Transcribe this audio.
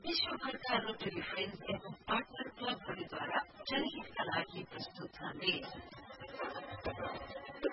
विश्वभरका rotary friends एवं partner क्लबहरूद्वारा जनहितका लागि प्रस्तुत सन्देश।